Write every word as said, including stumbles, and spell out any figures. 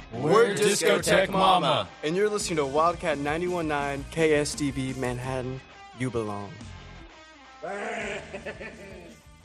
We're Discotheque Mama. And you're listening to Wildcat ninety-one point nine K S D B Manhattan. You belong.